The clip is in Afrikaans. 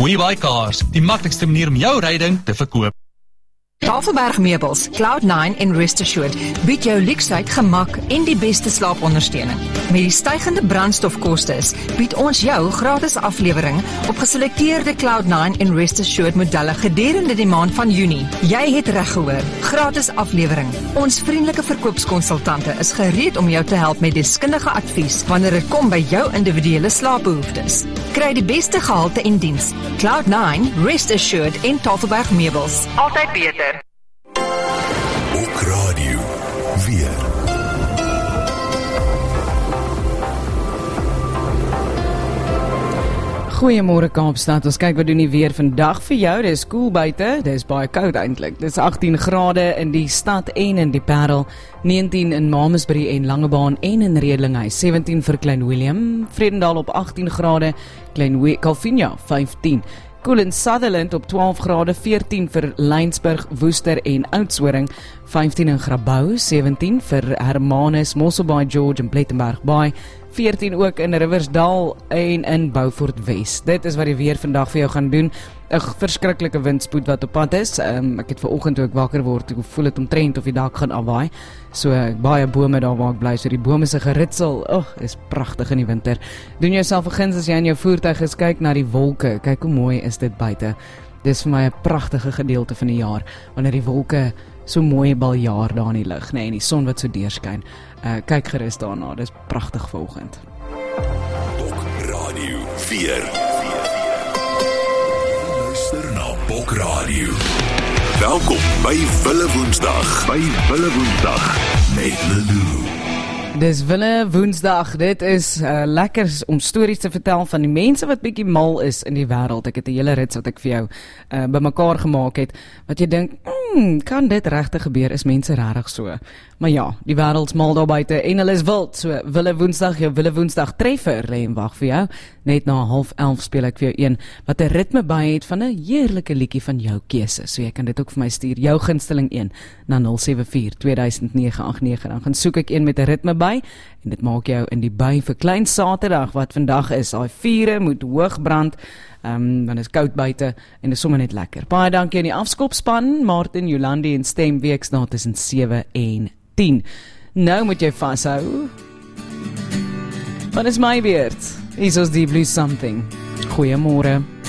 Fooiebaai Cars, die maklikste manier om jou ryding te verkoop. Tafelberg Meubels, Cloud9 en Rest Assured bied jou luksheid, gemak en die beste slaapondersteuning. Met die stygende brandstofkostes bied ons jou gratis aflewering op geselekteerde Cloud9 en Rest Assured modelle gedurende die maand van Junie. Jy het reg gehoor, gratis aflewering. Ons vriendelike verkoopskonsultante is gereed om jou te help met deskundige advies wanneer dit kom by jou individuele slaapbehoeftes. Kry die beste gehalte en diens. Cloud9, Rest Assured en Tafelberg Meubels. Altyd beter. Ook radio, weer. Goeiemôre Kaapstad, ons kyk wat doen die weer vandag vir jou. Dit is koel buite, dit is baie koud eintlik. Dit is 18 grade in die stad en in die Parel, 19 in Mamasbury en Langebaan en in Redelinghuis, 17 vir Klein Willem, Vredendal op 18 grade, Calvinia 15. Koel in Sutherland op 12 grade, 14 vir Laingsburg, Woester en Oudtshoorn, 15 in Grabouw, 17 vir Hermanus, Mosselbaai, George en Plettenberg Baai, 14 ook in Riversdal en in Beaufort West. Dit is wat die weer vandag vir jou gaan doen. 'n Verskriklike windspoed wat op pad is. Ek het vanoggend toe ek wakker word, ek voel dit omtrent of die dak gaan afwaai. So baie bome daar waar ek bly, so die bome se geritsel, is pragtig in die winter. Doen jouself 'n guns as jy in jou voertuig is, kyk na die wolke. Kyk hoe mooi is dit buite. Dis vir my 'n pragtige gedeelte van die jaar, wanneer die wolke so mooi baljaar daar in die lug, en die son wat so deurskyn. Kyk gerus daarna, dis pragtig vanoggend. Bok Radio 4. Luister na Bok Radio. Welkom by Wille Woensdag. Met Lulu. Dis Wille Woensdag, dit is lekker om stories te vertel van die mense wat bietjie mal is in die wêreld. Ek het 'n hele rits wat ek vir jou bymekaar gemaak het, wat jy dink, kan dit regtig gebeur, is mense regtig so? Maar ja, die wêreld's mal daar buite en hulle is wild, so Wille Woensdag, jou Wille Woensdag treffer lê en wag vir jou. Net na 10:30 speel ek vir jou een wat 'n ritme by het van 'n heerlike liedjie van jou keuse. So jy kan dit ook vir my stuur, jou gunsteling een na 074-2009-89. Dan gaan soek ek een met 'n ritme by en dit maak jou in die by vir Klein Saterdag wat vandag is. Daai vure moet hoog brand. Dan is koud buite en dis sommer net lekker. Baie dankie aan die afskopspan, Martin, Jolandi en Stem weeks daar tussen 7 en 10. Nou moet jy vashou. Wat is my beurt? Hier is die Blue Something. Goeiemôre.